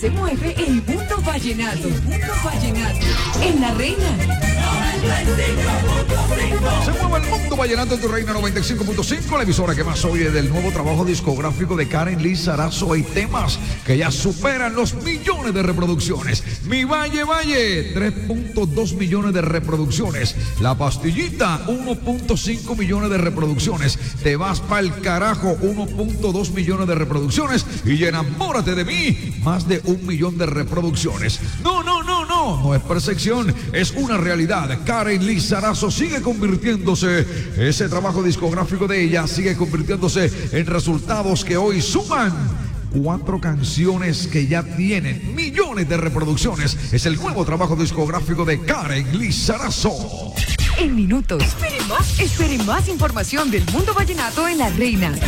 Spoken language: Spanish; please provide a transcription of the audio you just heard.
se mueve el mundo vallenato. En La Reina. Se mueve el mundo vallenato en tu Reina 95.5, la emisora que más oye del nuevo trabajo discográfico de Karen Lizarazo. Hay temas que ya superan los millones de reproducciones. Mi Valle Valle, 3.2 millones de reproducciones. La Pastillita, 1.5 millones de reproducciones. Te vas pa'l carajo, 1.2 millones de reproducciones. Y Enamórate de mí, más de 1 millón de reproducciones. No es percepción, es una realidad. Karen Lizarazo sigue convirtiéndose, ese trabajo discográfico de ella sigue convirtiéndose en resultados que hoy suman 4 canciones que ya tienen millones de reproducciones. Es el nuevo trabajo discográfico de Karen Lizarazo. En minutos. Espere más información del mundo vallenato en La Reina.